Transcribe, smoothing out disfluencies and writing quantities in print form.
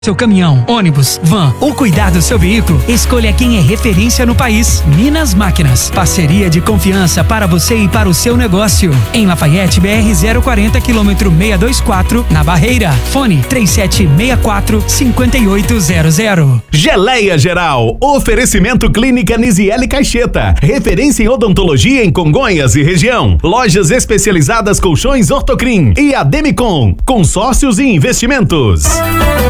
Seu caminhão, ônibus, van ou cuidar do seu veículo, escolha quem é referência no país. Minas Máquinas, parceria de confiança para você e para o seu negócio. Em Lafayette, BR 040, quilômetro 624, na Barreira. Fone 3764-5800. Geleia Geral, oferecimento Clínica Nisiele Caixeta, referência em odontologia em Congonhas e região. Lojas especializadas Colchões Ortocrim e a Demicon, consórcios e investimentos.